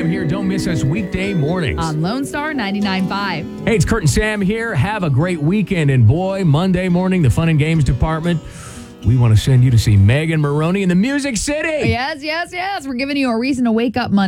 Sam here. Don't miss us weekday mornings. On Lone Star 99.5. Hey, it's Kurt and Sam here. Have a great weekend. And boy, Monday morning, the Fun and Games Department, we want to send you to see Megan Moroney in the Music City. Yes. We're giving you a reason to wake up Monday.